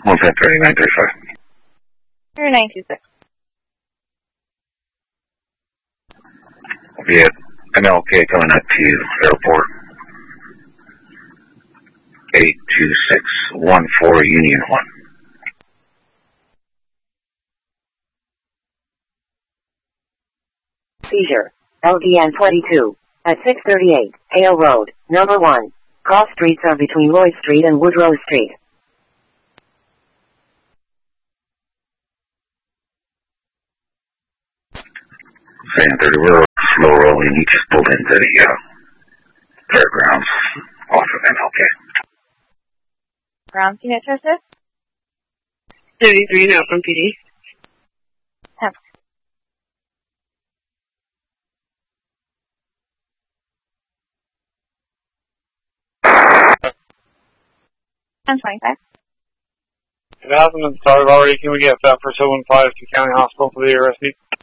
110-3935. 3926. Yeah, MLK coming up to airport. 82614 Union 1. Seizure. LDN 22. At 638, Hale Road, number 1. Cross streets are between Lloyd Street and Woodrow Street. Saying 30, we're slow rolling. He just pulled into the fairgrounds off of MLK. Ground unit to assist? 73 now from PD. 10. 1025. It hasn't been started already. Can we get that for 715 to County Hospital for the arrestee?